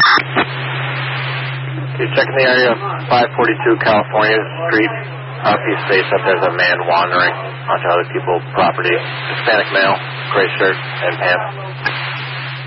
Okay, checking the area of 542 California Street. Southeast face up, there's a man wandering onto other people's property. Hispanic male, gray shirt and pants.